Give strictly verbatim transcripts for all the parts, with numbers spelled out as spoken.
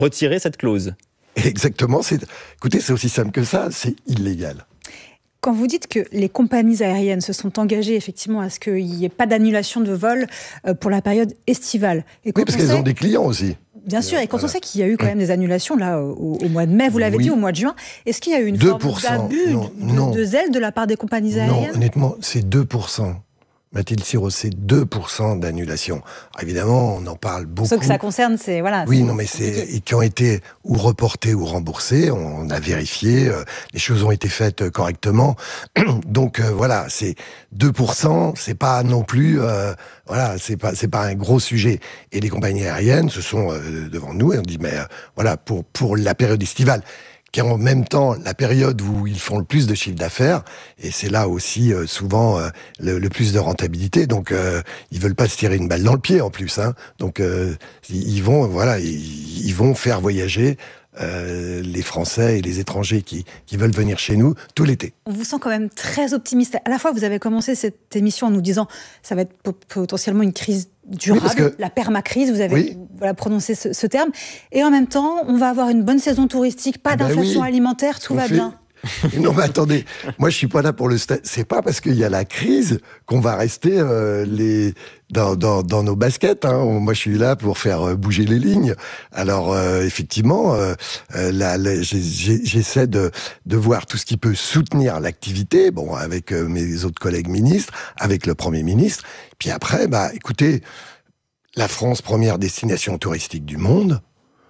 retirer cette clause. Exactement. C'est... Écoutez, c'est aussi simple que ça, c'est illégal. Quand vous dites que les compagnies aériennes se sont engagées effectivement à ce qu'il n'y ait pas d'annulation de vol pour la période estivale. Et oui, parce qu'elles sait... ont des clients aussi. Bien sûr, et quand voilà. on sait qu'il y a eu quand même des annulations là au, au mois de mai, vous l'avez oui. dit, au mois de juin, est-ce qu'il y a eu une forme d'abus non, de, non. de zèle de la part des compagnies aériennes ? Non, honnêtement, c'est deux pour cent. Mathilde Sirot, c'est deux pour cent d'annulation. Évidemment, on en parle beaucoup. Ce que ça concerne, c'est... voilà. Oui, c'est, non, mais c'est... Et qui ont été ou reportés ou remboursés, on a vérifié, euh, les choses ont été faites correctement. Donc, euh, voilà, c'est deux pour cent, c'est pas non plus... Euh, voilà, c'est pas, c'est pas un gros sujet. Et les compagnies aériennes, ce sont euh, devant nous, et on dit, mais euh, voilà, pour, pour la période estivale, qui est en même temps la période où ils font le plus de chiffre d'affaires, et c'est là aussi euh, souvent euh, le, le plus de rentabilité. Donc euh, ils veulent pas se tirer une balle dans le pied en plus, hein. Donc euh, ils vont, voilà, ils, ils vont faire voyager euh, les Français et les étrangers qui qui veulent venir chez nous tout l'été. On vous sent quand même très optimiste. À la fois, vous avez commencé cette émission en nous disant ça va être potentiellement une crise durable, oui, que... la permacrise, vous avez oui. voilà, prononcé ce, ce terme. Et en même temps, on va avoir une bonne saison touristique, pas ah d'inflation ben oui. alimentaire, tout on va fait... bien. Non mais attendez, moi je suis pas là pour le... C'est pas parce qu'il y a la crise qu'on va rester euh, les... dans, dans, dans nos baskets. Hein. Moi je suis là pour faire euh, bouger les lignes. Alors euh, effectivement, euh, la, la, j'essaie de, de voir tout ce qui peut soutenir l'activité, bon, avec euh, mes autres collègues ministres, avec le Premier ministre. Puis après, bah écoutez, la France, première destination touristique du monde,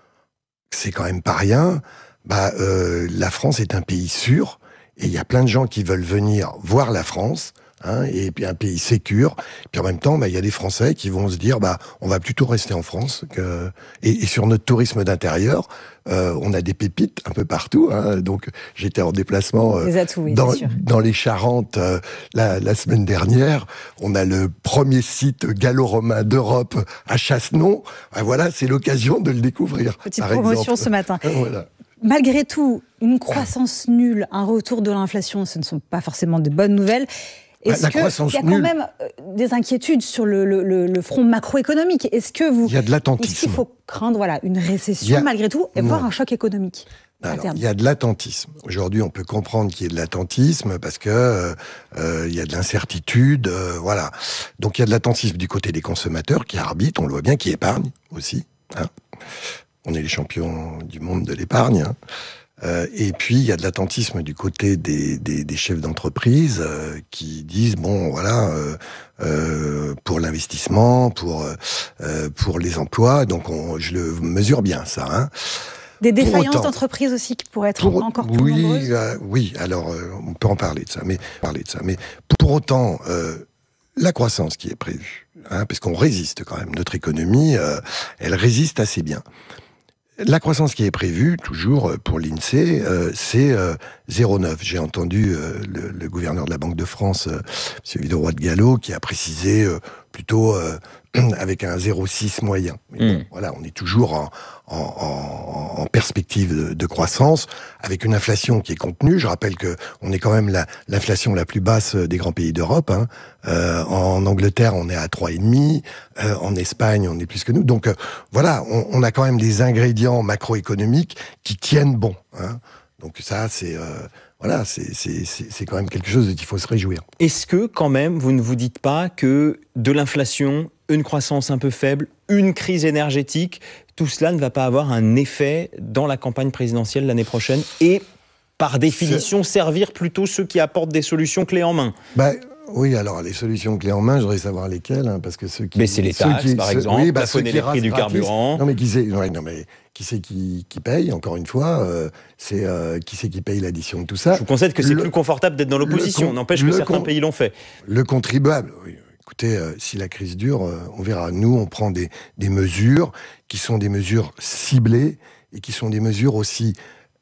c'est quand même pas rien. Bah, euh, la France est un pays sûr, et il y a plein de gens qui veulent venir voir la France, hein, et puis un pays sécure. Puis en même temps, bah, il y a des Français qui vont se dire, bah, on va plutôt rester en France que. Et, et sur notre tourisme d'intérieur, euh, on a des pépites un peu partout. Hein, donc, j'étais en déplacement euh, atouts, oui, dans, dans les Charentes euh, la, la semaine dernière. On a le premier site gallo-romain d'Europe à Chassenon. Ben voilà, c'est l'occasion de le découvrir. Petite promotion exemple. Ce matin. Voilà. Malgré tout, une croissance nulle, un retour de l'inflation, ce ne sont pas forcément de bonnes nouvelles. Est-ce qu'il y a quand nulle. même des inquiétudes sur le, le, le front macroéconomique ? Est-ce que vous, il y a de l'attentisme. Est-ce qu'il faut craindre voilà, une récession a... malgré tout et non. voire un choc économique ? Alors, il y a de l'attentisme. Aujourd'hui, on peut comprendre qu'il y ait de l'attentisme parce que euh, il y a de l'incertitude, euh, voilà. Donc, il y a de l'attentisme du côté des consommateurs qui arbitrent, on le voit bien, qui épargnent aussi. Hein. On est les champions du monde de l'épargne. Hein. Euh, et puis, il y a de l'attentisme du côté des, des, des chefs d'entreprise euh, qui disent, bon, voilà, euh, euh, pour l'investissement, pour, euh, pour les emplois, donc on, je le mesure bien, ça. Hein. Des défaillances d'entreprise aussi qui pourraient être pour, encore plus oui, nombreuses euh, Oui, alors, euh, on peut en parler de ça, mais, parler de ça, mais pour autant... Euh, la croissance qui est prévue, hein, parce qu'on résiste quand même, notre économie, euh, elle résiste assez bien. La croissance qui est prévue, toujours pour l'INSEE, euh, c'est euh, zéro virgule neuf. J'ai entendu euh, le, le gouverneur de la Banque de France, euh, M. Villeroy de Galhau, qui a précisé euh, plutôt euh, avec un zéro virgule six moyen. Mais mmh. bon, voilà, on est toujours en, en, en, en perspective de, de croissance, avec une inflation qui est contenue. Je rappelle que on est quand même la, l'inflation la plus basse des grands pays d'Europe. Hein. Euh, en Angleterre, on est à trois virgule cinq. Euh, en Espagne, on est plus que nous. Donc euh, voilà, on, on a quand même des ingrédients macroéconomiques qui tiennent bon. Hein. Donc ça, c'est... Euh, Voilà, c'est, c'est, c'est, c'est quand même quelque chose dont il faut se réjouir. Est-ce que, quand même, vous ne vous dites pas que de l'inflation, une croissance un peu faible, une crise énergétique, tout cela ne va pas avoir un effet dans la campagne présidentielle l'année prochaine et, par définition, c'est... servir plutôt ceux qui apportent des solutions clés en main ? bah, Oui, alors les solutions clés en main, je voudrais savoir lesquelles, hein, parce que ceux qui... Baisser les taxes, qui, par ceux, exemple, oui, bah, plafonner les prix du carburant... Non, mais qui c'est ouais, non, mais... Qui c'est qui, qui paye, encore une fois, euh, c'est euh, qui c'est qui paye l'addition de tout ça. Je vous concède que c'est le, plus confortable d'être dans l'opposition, con, n'empêche que certains con, pays l'ont fait. Le contribuable, oui, écoutez, euh, si la crise dure, euh, on verra. Nous, on prend des, des mesures qui sont des mesures ciblées et qui sont des mesures aussi,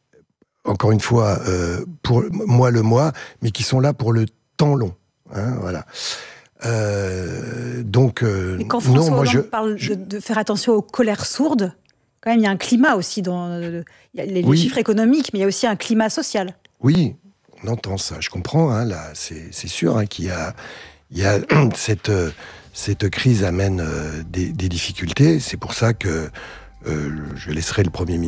encore une fois, euh, pour moi le mois, mais qui sont là pour le temps long. Hein, voilà. Euh, donc, euh, et quand François non, moi, Hollande je, parle je... de, de faire attention aux colères sourdes, quand même, il y a un climat aussi dans il y a les, oui. les chiffres économiques, mais il y a aussi un climat social. Oui, on entend ça, je comprends. Hein, là, c'est, c'est sûr hein, qu'il y a, il y a cette, cette crise amène euh, des, des difficultés. C'est pour ça que euh, je laisserai le Premier ministre